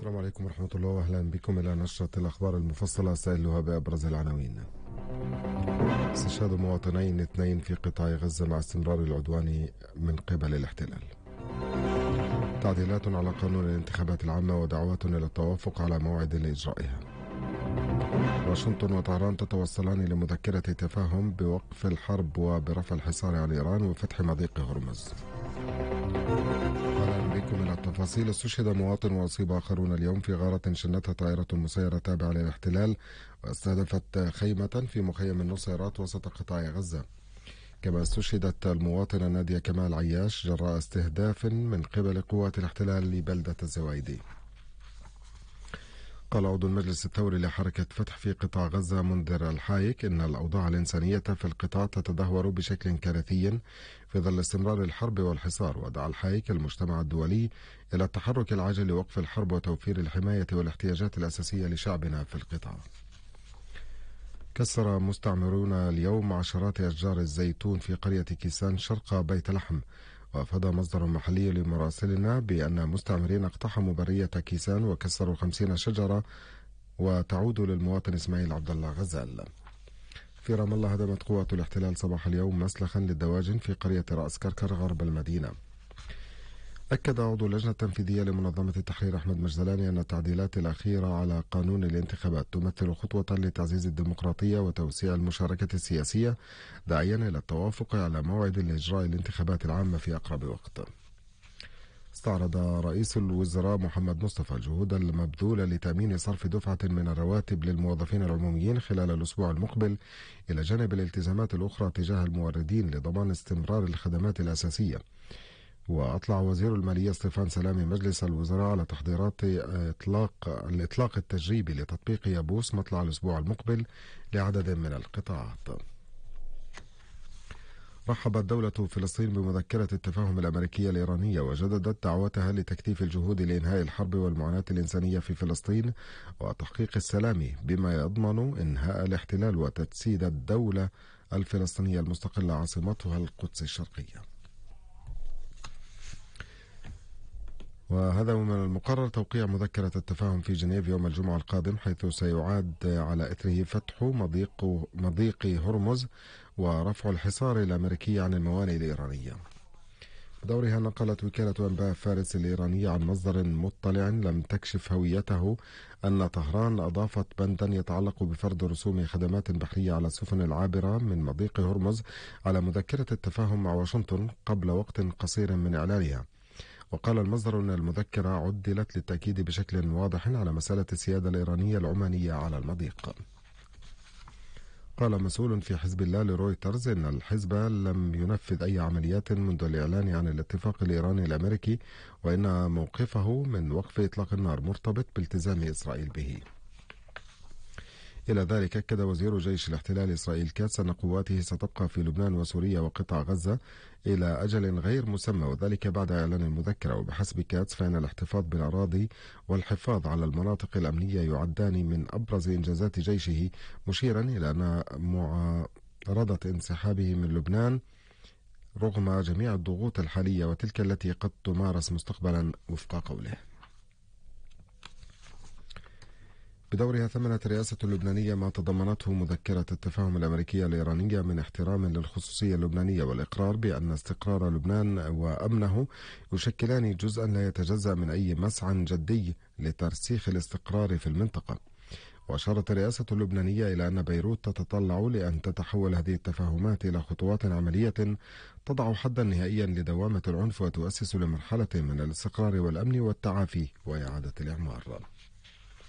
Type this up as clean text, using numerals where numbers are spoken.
السلام عليكم ورحمة الله وأهلا بكم إلى نشرة الأخبار المفصلة سائلها بأبرز العناوين. استشهاد مواطنين اثنين في قطاع غزة مع استمرار العدوان من قبل الاحتلال. تعديلات على قانون الانتخابات العامة ودعوات إلى التوافق على موعد لإجرائها. واشنطن وطهران تتوصلان لمذكرة تفاهم بوقف الحرب وبرفع الحصار عن إيران وفتح مضيق هرمز. بكم إلى التفاصيل. استشهد مواطن وأصيب آخرون اليوم في غارة شنتها طائرة مسيرة تابعة للاحتلال واستهدفت خيمة في مخيم النصيرات وسط قطاع غزة. كما استشهدت المواطنة نادية كمال عياش جراء استهداف من قبل قوات الاحتلال لبلدة الزوايدي. قال عضو المجلس الثوري لحركة فتح في قطاع غزة منذر الحايك إن الأوضاع الإنسانية في القطاع تتدهور بشكل كارثي في ظل استمرار الحرب والحصار، ودعا الحايك المجتمع الدولي إلى التحرك العاجل لوقف الحرب وتوفير الحماية والاحتياجات الأساسية لشعبنا في القطاع. كسر مستعمرون اليوم عشرات أشجار الزيتون في قرية كيسان شرق بيت لحم، وأفاد مصدر محلي لمراسلنا بأن مستعمرين اقتحموا برية كيسان وكسروا 50 شجرة وتعود للمواطن إسماعيل عبد الله غزال. في رام الله هدمت قوات الاحتلال صباح اليوم مسلخا للدواجن في قرية رأس كركر غرب المدينة. أكد عضو اللجنة التنفيذية لمنظمة التحرير أحمد مجدلاني أن التعديلات الأخيرة على قانون الانتخابات تمثل خطوة لتعزيز الديمقراطية وتوسيع المشاركة السياسية، داعيا إلى التوافق على موعد لإجراء الانتخابات العامة في أقرب وقت. استعرض رئيس الوزراء محمد مصطفى الجهود المبذولة لتأمين صرف دفعة من الرواتب للموظفين العموميين خلال الأسبوع المقبل، إلى جانب الالتزامات الأخرى تجاه الموردين لضمان استمرار الخدمات الأساسية. وأطلع وزير المالية ستيفان سلامي مجلس الوزراء على تحضيرات الإطلاق التجريبي لتطبيق يابوس مطلع الأسبوع المقبل لعدد من القطاعات. رحبت دولة فلسطين بمذكرة التفاهم الأمريكية الإيرانية وجددت دعوتها لتكثيف الجهود لإنهاء الحرب والمعاناة الإنسانية في فلسطين وتحقيق السلام بما يضمن إنهاء الاحتلال وتجسيد الدولة الفلسطينية المستقلة عاصمتها القدس الشرقية. وهذا من المقرر توقيع مذكرة التفاهم في جنيف يوم الجمعة القادم، حيث سيعاد على إثره فتح مضيق هرمز ورفع الحصار الأمريكي عن الموانئ الإيرانية. بدورها نقلت وكالة أنباء فارس الإيرانية عن مصدر مطلع لم تكشف هويته أن طهران أضافت بندا يتعلق بفرض رسوم خدمات بحرية على السفن العابرة من مضيق هرمز على مذكرة التفاهم مع واشنطن قبل وقت قصير من إعلانها. وقال المصدر أن المذكرة عدلت للتأكيد بشكل واضح على مسألة السيادة الإيرانية العمانية على المضيق. قال مسؤول في حزب الله لرويترز إن الحزب لم ينفذ أي عمليات منذ الإعلان عن الاتفاق الإيراني الأمريكي، وإن موقفه من وقف إطلاق النار مرتبط بالتزام إسرائيل به. إلى ذلك أكد وزير جيش الاحتلال إسرائيل كاتس أن قواته ستبقى في لبنان وسوريا وقطاع غزة إلى أجل غير مسمى، وذلك بعد إعلان المذكرة. وبحسب كاتس فإن الاحتفاظ بالأراضي والحفاظ على المناطق الأمنية يعدان من أبرز إنجازات جيشه، مشيرا إلى أن معارضة انسحابه من لبنان رغم جميع الضغوط الحالية وتلك التي قد تمارس مستقبلا وفق قوله. بدورها ثمنت الرئاسة اللبنانية ما تضمنته مذكرة التفاهم الأمريكية الإيرانية من احترام للخصوصية اللبنانية والإقرار بأن استقرار لبنان وأمنه يشكلان جزءا لا يتجزأ من أي مسعى جدي لترسيخ الاستقرار في المنطقة. وأشارت الرئاسة اللبنانية إلى أن بيروت تتطلع لأن تتحول هذه التفاهمات إلى خطوات عملية تضع حدا نهائيا لدوامة العنف وتؤسس لمرحلة من الاستقرار والأمن والتعافي وإعادة الإعمار.